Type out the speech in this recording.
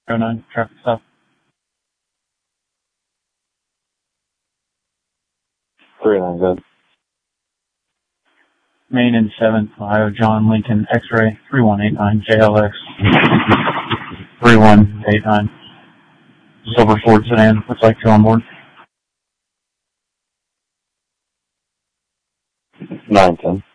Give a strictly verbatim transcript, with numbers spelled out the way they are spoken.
oh nine, traffic stop. three nine, good. Main and seventh, Ohio, John Lincoln, X-ray, three one eight nine, J L X, three one eight nine. Silver Ford sedan, looks like two on board. nine ten.